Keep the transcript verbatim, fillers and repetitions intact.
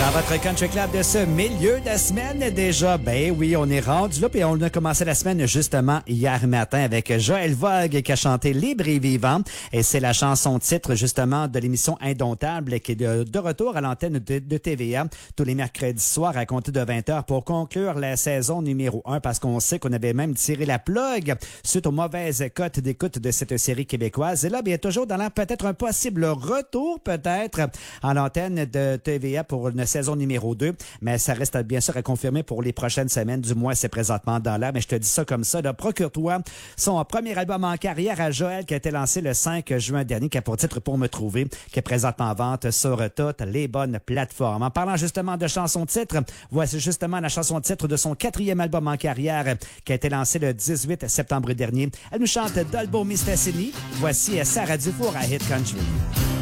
Dans votre Country Club de ce milieu de semaine déjà, ben oui, on est rendu là, puis on a commencé la semaine justement hier matin avec Joël Vogue qui a chanté Libre et vivant, et c'est la chanson titre justement de l'émission Indomptable qui est de, de retour à l'antenne de, de T V A tous les mercredis soirs à compter de vingt heures pour conclure la saison numéro un, parce qu'on sait qu'on avait même tiré la plug suite aux mauvaises cotes d'écoute de cette série québécoise. Et là, bien toujours dans l'air peut-être un possible retour peut-être à l'antenne de T V A pour une saison numéro deux, mais ça reste bien sûr à confirmer pour les prochaines semaines, du moins c'est présentement dans l'air, mais je te dis ça comme ça, là, procure-toi son premier album en carrière à Joël qui a été lancé le cinq juin dernier, qui a pour titre Pour me trouver, qui est présentement en vente sur toutes les bonnes plateformes. En parlant justement de chansons titres, voici justement la chanson titre de son quatrième album en carrière qui a été lancé le dix-huit septembre dernier. Elle nous chante Dolbo Mistassini. Voici Sarah Dufour à Hit Country.